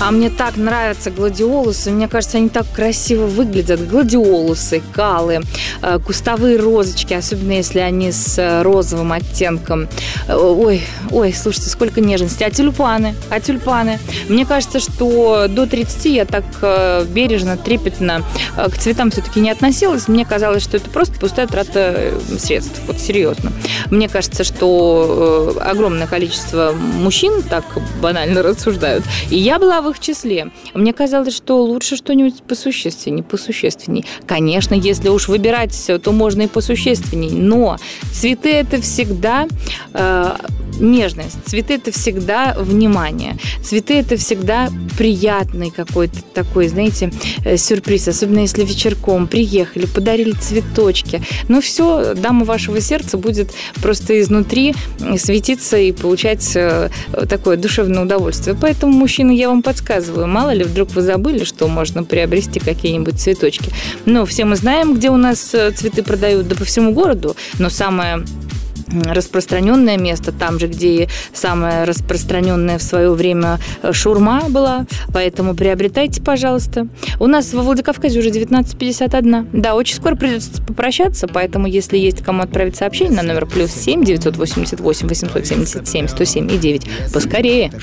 А мне так нравятся гладиолусы. Мне кажется, они так красиво выглядят. Гладиолусы, калы, кустовые розочки, особенно если они с розовым оттенком. Ой, слушайте, сколько нежности. А тюльпаны? Мне кажется, что до 30 я так бережно, трепетно к цветам все-таки не относилась. Мне казалось, что это просто пустая трата средств. Вот серьезно. Мне кажется, что огромное количество мужчин так банально рассуждают. И я была в их числе. Мне казалось, что лучше что-нибудь посущественней. Конечно, если уж выбирать, то можно и посущественней. Но цветы – это всегда нежность. Цветы – это всегда внимание. Цветы – это всегда приятный какой-то такой, знаете, сюрприз. Особенно если вечерком приехали, подарили цветочки. Ну все, дама вашего сердца будет просто изнутри светиться и получать такое душевное удовольствие. Поэтому, мужчины, я вам подсказываю. Мало ли, вдруг вы забыли, что можно приобрести какие-нибудь цветочки. Но все мы знаем, где у нас цветы продают, да по всему городу. Но самое распространенное место, там же, где и самая распространенная в свое время шаурма была, поэтому приобретайте, пожалуйста. У нас во Владикавказе уже 19:51. Да, очень скоро придется попрощаться, поэтому, если есть кому отправить сообщение на номер +7 988 877 107 и 9, поскорее.